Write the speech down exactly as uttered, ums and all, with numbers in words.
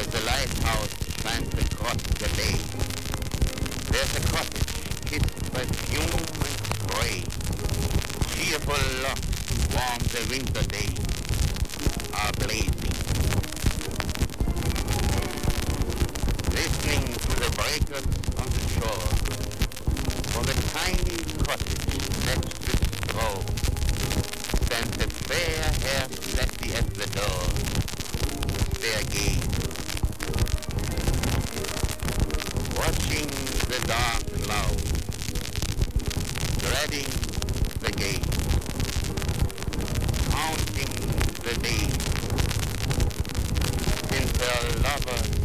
There's a lighthouse stands across the bay. There's a cottage kissed by fume and spray. Cheerful locks warm the winter day are blazing. Listening to the breakers on the shore, for the tiny cottage next to straw, stands a fair-haired lassie at the door, fair gaze, watching the dark clouds, dreading the gate, counting the days, since her lover